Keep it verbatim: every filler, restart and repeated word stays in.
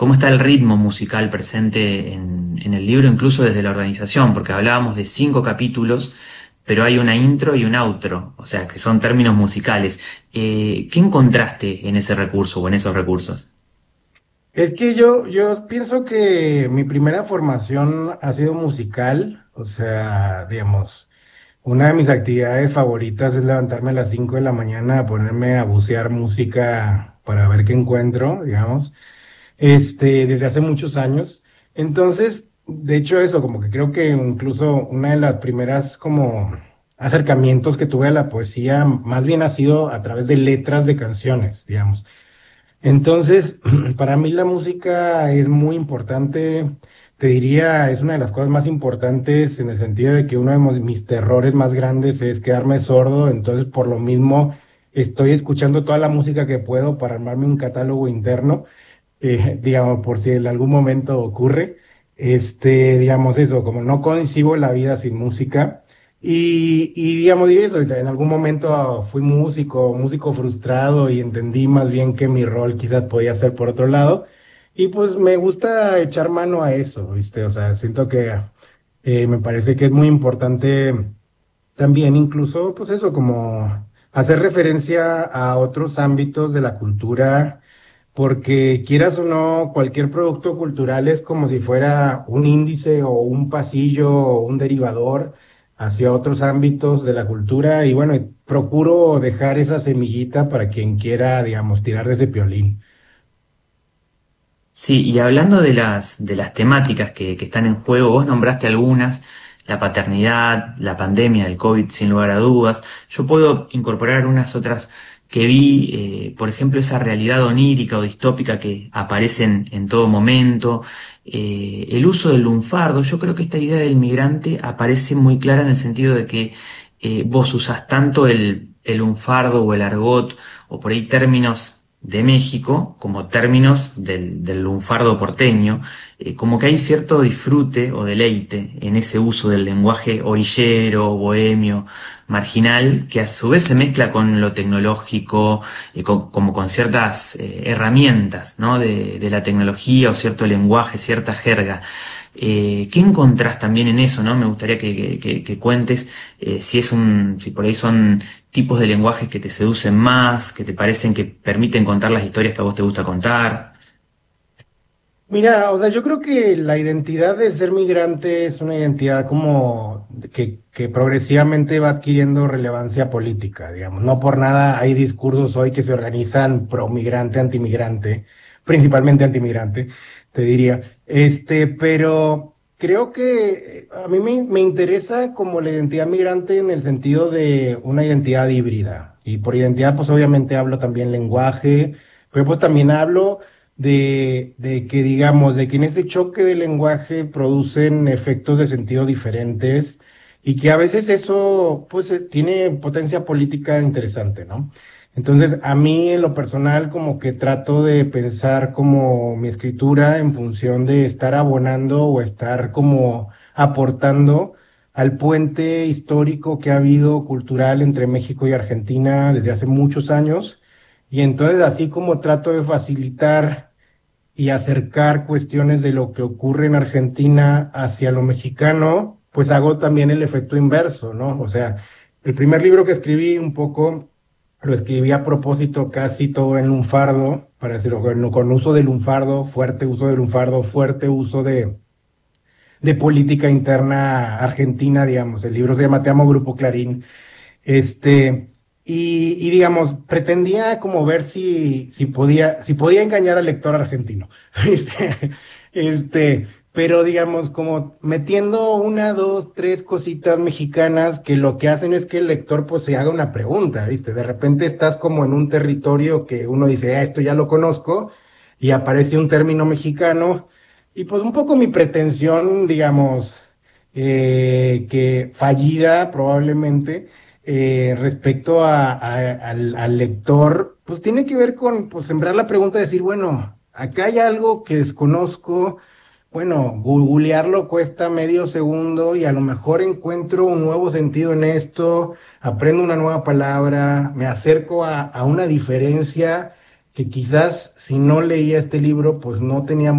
cómo está el ritmo musical presente en, en el libro, incluso desde la organización, porque hablábamos de cinco capítulos, pero hay una intro y un outro, o sea, que son términos musicales. Eh, ¿qué encontraste en ese recurso o en esos recursos? Es que yo, yo pienso que mi primera formación ha sido musical, o sea, digamos, una de mis actividades favoritas es levantarme a las cinco de la mañana a ponerme a bucear música para ver qué encuentro, digamos, este, desde hace muchos años. Entonces, de hecho eso, como que creo que incluso una de las primeras como acercamientos que tuve a la poesía, más bien ha sido a través de letras de canciones, digamos. Entonces, para mí la música es muy importante, te diría, es una de las cosas más importantes en el sentido de que uno de mo- mis terrores más grandes es quedarme sordo, entonces por lo mismo estoy escuchando toda la música que puedo para armarme un catálogo interno, eh, digamos, por si en algún momento ocurre. Este, digamos eso, como no concibo la vida sin música. Y, y digamos, y eso, en algún momento fui músico, músico frustrado y entendí más bien que mi rol quizás podía ser por otro lado. Y pues me gusta echar mano a eso, ¿viste? O sea, siento que eh, me parece que es muy importante también incluso, pues eso, como hacer referencia a otros ámbitos de la cultura, porque quieras o no, cualquier producto cultural es como si fuera un índice o un pasillo o un derivador hacia otros ámbitos de la cultura y bueno, y procuro dejar esa semillita para quien quiera, digamos, tirar de ese piolín. Sí, y hablando de las, de las temáticas que, que están en juego, vos nombraste algunas, la paternidad, la pandemia, el COVID, sin lugar a dudas. Yo puedo incorporar unas otras que vi, eh, por ejemplo, esa realidad onírica o distópica que aparece en, en todo momento, eh, el uso del lunfardo. Yo creo que esta idea del migrante aparece muy clara en el sentido de que eh, vos usás tanto el, el lunfardo o el argot, o por ahí términos de México como términos del, del lunfardo porteño, eh, como que hay cierto disfrute o deleite en ese uso del lenguaje orillero, bohemio, marginal, que a su vez se mezcla con lo tecnológico, eh, con- como con ciertas eh, herramientas, ¿no? de, de la tecnología o cierto lenguaje, cierta jerga. Eh, ¿qué encontrás también en eso, no? Me gustaría que, que- que- que cuentes eh, si es un, si por ahí son tipos de lenguajes que te seducen más, que te parecen que permiten contar las historias que a vos te gusta contar. Mira, o sea, yo creo que la identidad de ser migrante es una identidad como que, que progresivamente va adquiriendo relevancia política, digamos. No por nada hay discursos hoy que se organizan pro migrante, antimigrante, principalmente antimigrante, te diría. Este, pero creo que eh, a mí me, me interesa como la identidad migrante en el sentido de una identidad híbrida. Y por identidad, pues obviamente hablo también lenguaje, pero pues también hablo de, de que digamos, de que en ese choque de lenguaje producen efectos de sentido diferentes y que a veces eso pues eh, tiene potencia política interesante, ¿no? Entonces, a mí en lo personal como que trato de pensar como mi escritura en función de estar abonando o estar como aportando al puente histórico que ha habido cultural entre México y Argentina desde hace muchos años. Y entonces, así como trato de facilitar y acercar cuestiones de lo que ocurre en Argentina hacia lo mexicano, pues hago también el efecto inverso, ¿no? O sea, el primer libro que escribí un poco, lo escribí a propósito casi todo en lunfardo, para decirlo, con, con uso de lunfardo, fuerte uso de lunfardo, fuerte uso de, de política interna argentina, digamos. El libro se llama Te amo, Grupo Clarín. Este, y, y digamos, pretendía como ver si, si podía, si podía engañar al lector argentino. Este, este, pero digamos, como metiendo una, dos, tres cositas mexicanas que lo que hacen es que el lector pues se haga una pregunta, ¿viste? De repente estás como en un territorio que uno dice, ah, esto ya lo conozco, y aparece un término mexicano, y pues un poco mi pretensión, digamos, eh, que fallida probablemente, eh, respecto a, a- al, al lector, pues tiene que ver con pues, sembrar la pregunta de decir, bueno, acá hay algo que desconozco, bueno, googlearlo cuesta medio segundo y a lo mejor encuentro un nuevo sentido en esto, aprendo una nueva palabra, me acerco a, a una diferencia que quizás si no leía este libro, pues no tenía